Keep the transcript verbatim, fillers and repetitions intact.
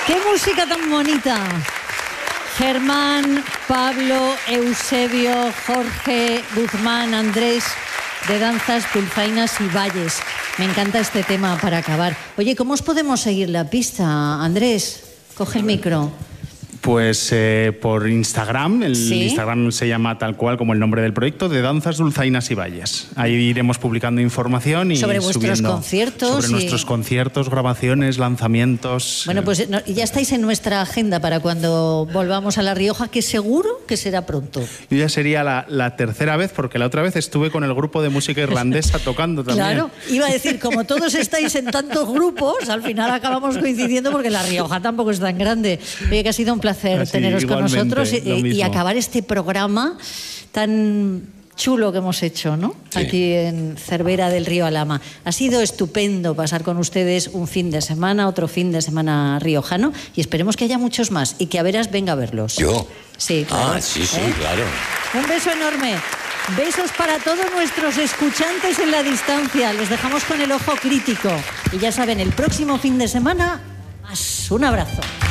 ¡Qué música tan bonita! Germán, Pablo, Eusebio, Jorge, Guzmán, Andrés, de Danzas, Dulzainas y Valles. Me encanta este tema para acabar. Oye, ¿cómo os podemos seguir la pista, Andrés? Coge el micro. Pues eh, por Instagram, el ¿Sí? Instagram se llama tal cual como el nombre del proyecto, de Danzas, Dulzainas y Valles. Ahí iremos publicando información y sobre vuestros subiendo conciertos. Sobre y... nuestros conciertos, grabaciones, lanzamientos. Bueno, pues no, ya estáis en nuestra agenda para cuando volvamos a La Rioja, que seguro que será pronto. Yo ya sería la, la tercera vez, porque la otra vez estuve con el grupo de música irlandesa tocando también. Claro, iba a decir, como todos estáis en tantos grupos, al final acabamos coincidiendo porque La Rioja tampoco es tan grande. Oye, que ha sido un placer Así, teneros con nosotros y, y acabar este programa tan chulo que hemos hecho, ¿no? Sí. Aquí en Cervera del Río Alhama. Ha sido estupendo pasar con ustedes un fin de semana, otro fin de semana riojano, y esperemos que haya muchos más y que a veras venga a verlos. ¿Yo? Sí, claro. Ah, sí, sí, ¿Eh? claro. Un beso enorme. Besos para todos nuestros escuchantes en la distancia. Los dejamos con el ojo crítico. Y ya saben, el próximo fin de semana, más. Un abrazo.